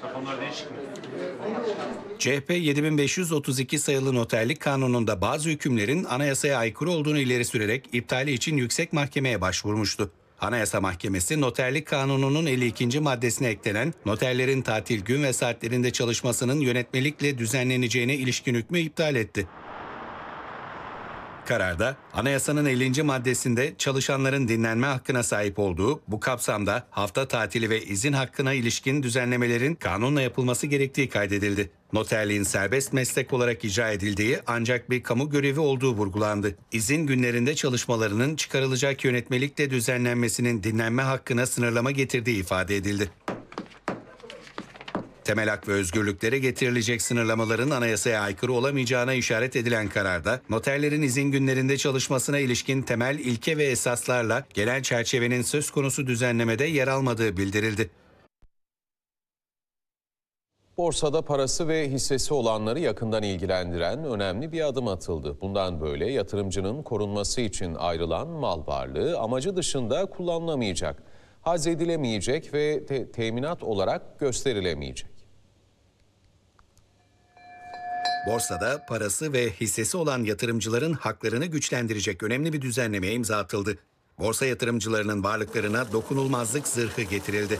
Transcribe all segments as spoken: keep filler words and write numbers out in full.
C H P yedi bin beş yüz otuz iki sayılı noterlik kanununda bazı hükümlerin anayasaya aykırı olduğunu ileri sürerek iptali için yüksek mahkemeye başvurmuştu. Anayasa Mahkemesi noterlik kanununun elli ikinci maddesine eklenen noterlerin tatil gün ve saatlerinde çalışmasının yönetmelikle düzenleneceğine ilişkin hükmü iptal etti. Kararda anayasanın ellinci maddesinde çalışanların dinlenme hakkına sahip olduğu, bu kapsamda hafta tatili ve izin hakkına ilişkin düzenlemelerin kanunla yapılması gerektiği kaydedildi. Noterliğin serbest meslek olarak icra edildiği ancak bir kamu görevi olduğu vurgulandı. İzin günlerinde çalışmalarının çıkarılacak yönetmelikle düzenlenmesinin dinlenme hakkına sınırlama getirdiği ifade edildi. Temel hak ve özgürlüklere getirilecek sınırlamaların anayasaya aykırı olamayacağına işaret edilen kararda, noterlerin izin günlerinde çalışmasına ilişkin temel ilke ve esaslarla genel çerçevenin söz konusu düzenlemede yer almadığı bildirildi. Borsada parası ve hissesi olanları yakından ilgilendiren önemli bir adım atıldı. Bundan böyle yatırımcının korunması için ayrılan mal varlığı amacı dışında kullanılamayacak, haz edilemeyecek ve te- teminat olarak gösterilemeyecek. Borsada parası ve hissesi olan yatırımcıların haklarını güçlendirecek önemli bir düzenlemeye imza atıldı. Borsa yatırımcılarının varlıklarına dokunulmazlık zırhı getirildi.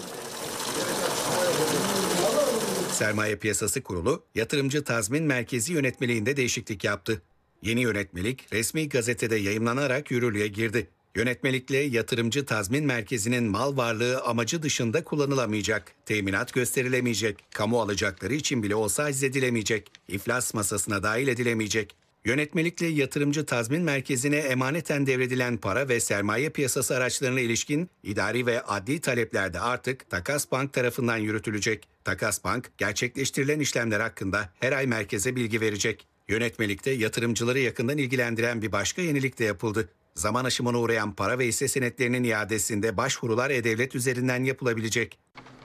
Sermaye Piyasası Kurulu, Yatırımcı Tazmin Merkezi yönetmeliğinde değişiklik yaptı. Yeni yönetmelik resmi gazetede yayımlanarak yürürlüğe girdi. Yönetmelikle Yatırımcı Tazmin Merkezi'nin mal varlığı amacı dışında kullanılamayacak, teminat gösterilemeyecek, kamu alacakları için bile olsa hissedilemeyecek, iflas masasına dahil edilemeyecek. Yönetmelikle Yatırımcı Tazmin Merkezi'ne emaneten devredilen para ve sermaye piyasası araçlarına ilişkin idari ve adli talepler de artık Takas Bank tarafından yürütülecek. Takas Bank, gerçekleştirilen işlemler hakkında her ay merkeze bilgi verecek. Yönetmelikte yatırımcıları yakından ilgilendiren bir başka yenilik de yapıldı. Zaman aşımına uğrayan para ve hisse senetlerinin iadesinde başvurular e-devlet üzerinden yapılabilecek.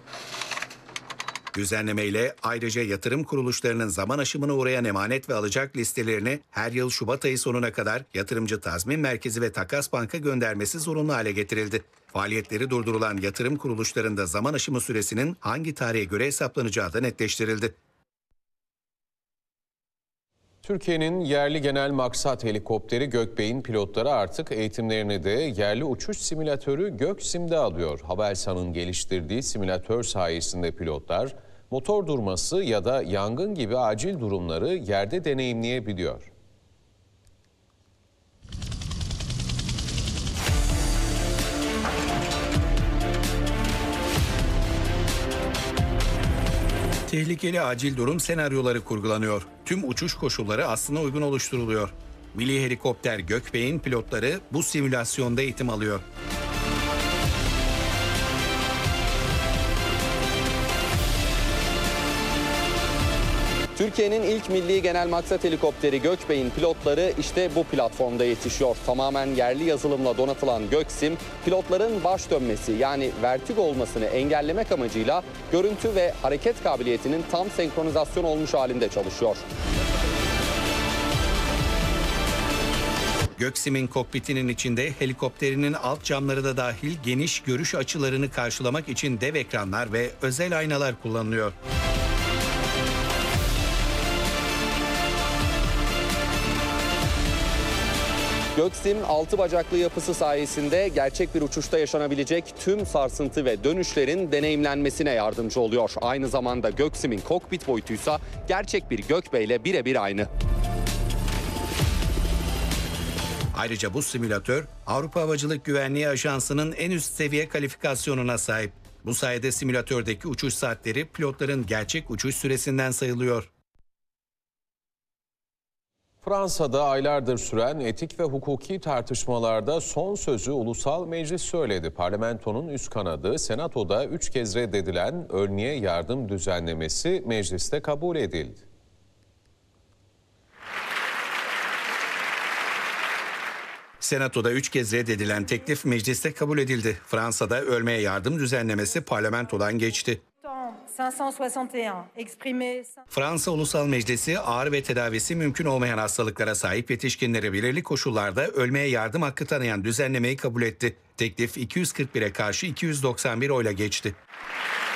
Düzenlemeyle ayrıca yatırım kuruluşlarının zaman aşımına uğrayan emanet ve alacak listelerini her yıl Şubat ayı sonuna kadar Yatırımcı Tazmin Merkezi ve Takas Bank'a göndermesi zorunlu hale getirildi. Faaliyetleri durdurulan yatırım kuruluşlarında zaman aşımı süresinin hangi tarihe göre hesaplanacağı da netleştirildi. Türkiye'nin yerli genel maksat helikopteri Gökbey'in pilotları artık eğitimlerini de yerli uçuş simülatörü Göksim'de alıyor. Havelsan'ın geliştirdiği simülatör sayesinde pilotlar motor durması ya da yangın gibi acil durumları yerde deneyimleyebiliyor. Tehlikeli acil durum senaryoları kurgulanıyor. Tüm uçuş koşulları aslına uygun oluşturuluyor. Milli Helikopter Gökbey'in pilotları bu simülasyonda eğitim alıyor. Türkiye'nin ilk milli genel maksat helikopteri Gökbey'in pilotları işte bu platformda yetişiyor. Tamamen yerli yazılımla donatılan Göksim, pilotların baş dönmesi yani vertigo olmasını engellemek amacıyla görüntü ve hareket kabiliyetinin tam senkronizasyon olmuş halinde çalışıyor. Göksim'in kokpitinin içinde helikopterinin alt camları da dahil geniş görüş açılarını karşılamak için dev ekranlar ve özel aynalar kullanılıyor. Göksim altı bacaklı yapısı sayesinde gerçek bir uçuşta yaşanabilecek tüm sarsıntı ve dönüşlerin deneyimlenmesine yardımcı oluyor. Aynı zamanda Göksim'in kokpit boyutuysa gerçek bir Gökbey'le birebir aynı. Ayrıca bu simülatör Avrupa Havacılık Güvenliği Ajansı'nın en üst seviye kalifikasyonuna sahip. Bu sayede simülatördeki uçuş saatleri pilotların gerçek uçuş süresinden sayılıyor. Fransa'da aylardır süren etik ve hukuki tartışmalarda son sözü Ulusal Meclis söyledi. Parlamentonun üst kanadı Senato'da üç kez reddedilen ölmeye yardım düzenlemesi mecliste kabul edildi. Senato'da üç kez reddedilen teklif mecliste kabul edildi. Fransa'da ölmeye yardım düzenlemesi parlamentodan geçti. Fransa Ulusal Meclisi ağır ve tedavisi mümkün olmayan hastalıklara sahip yetişkinlere belirli koşullarda ölmeye yardım hakkı tanıyan düzenlemeyi kabul etti. Teklif iki yüz kırk bire karşı iki yüz doksan bir oyla geçti.